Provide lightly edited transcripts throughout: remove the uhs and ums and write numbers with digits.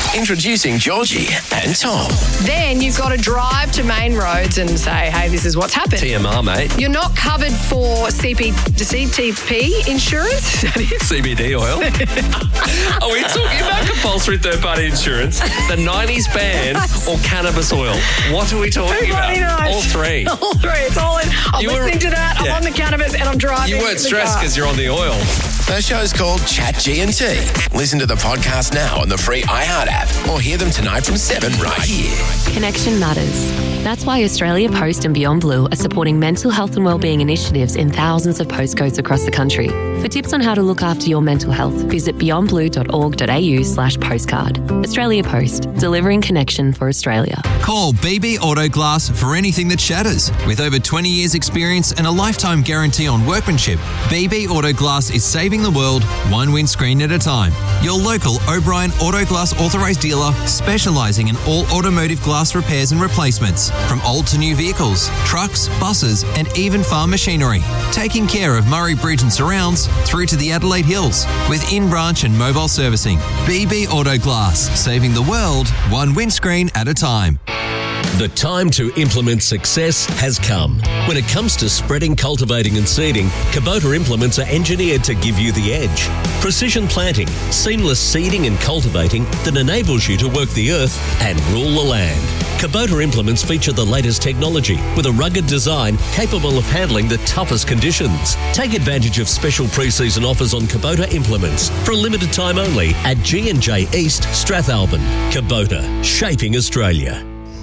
Introducing Georgie and Tom. Then you've got to drive to Main Roads and say, hey, this is what's happened. TMR, mate. You're not covered for CTP insurance? Is that it? CBD oil. Are we talking about compulsory third-party insurance, the 90s ban, or cannabis oil? What are we talking about? Knows. All three. All three. It's all in. I'm listening to that. I'm on the cannabis and I'm driving. You weren't stressed because you're on the oil. The show's called Chat G&T. Listen to the podcast now on the free iHeart app or hear them tonight from 7 right here. Connection matters. That's why Australia Post and Beyond Blue are supporting mental health and wellbeing initiatives in thousands of postcodes across the country. For tips on how to look after your mental health, visit beyondblue.org.au/postcard. Australia Post, delivering connection for Australia. Call BB Auto Glass for anything that shatters. With over 20 years experience and a lifetime guarantee on workmanship, BB Auto Glass is saving the world one windscreen at a time. Your local O'Brien Auto Glass authorised dealer specialising in all automotive glass repairs and replacements, from old to new vehicles, trucks, buses and even farm machinery. Taking care of Murray Bridge and surrounds through to the Adelaide Hills with in-branch and mobile servicing. BB Auto Glass, saving the world one windscreen at a time. The time to implement success has come. When it comes to spreading, cultivating and seeding, Kubota implements are engineered to give you the edge. Precision planting, seamless seeding and cultivating that enables you to work the earth and rule the land. Kubota implements feature the latest technology with a rugged design capable of handling the toughest conditions. Take advantage of special pre-season offers on Kubota implements for a limited time only at G&J East, Strathalbyn. Kubota, shaping Australia.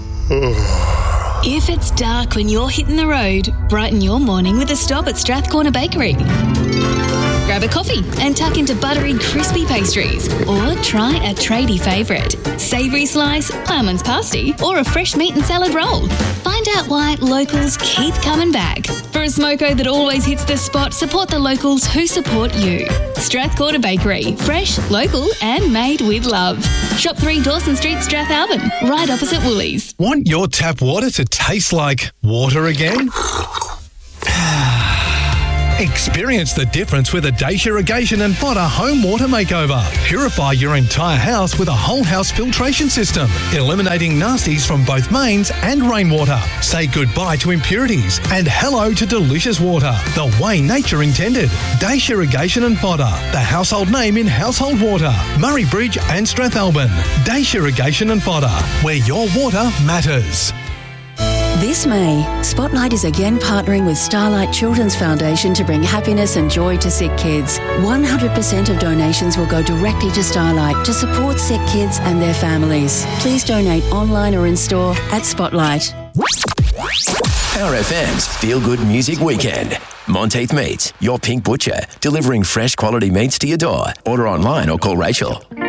If it's dark when you're hitting the road, brighten your morning with a stop at Strathcorner Bakery. Grab a coffee and tuck into buttery, crispy pastries. Or try a tradie favourite, savoury slice, ploughman's pasty, or a fresh meat and salad roll. Find out why locals keep coming back. For a smoko that always hits the spot, support the locals who support you. Strathcorner Bakery, fresh, local and made with love. Shop 3 Dawson Street, Strathalbyn, right opposite Woolies. Want your tap water to taste like water again? Experience the difference with a Dacia Irrigation and Fodder home water makeover. Purify your entire house with a whole house filtration system, eliminating nasties from both mains and rainwater. Say goodbye to impurities and hello to delicious water, the way nature intended. Dacia Irrigation and Fodder, the household name in household water. Murray Bridge and Strathalbyn. Dacia Irrigation and Fodder, where your water matters. This May, Spotlight is again partnering with Starlight Children's Foundation to bring happiness and joy to sick kids. 100% of donations will go directly to Starlight to support sick kids and their families. Please donate online or in store at Spotlight. Power FM's Feel Good Music Weekend. Monteith Meats, your pink butcher, delivering fresh quality meats to your door. Order online or call Rachel.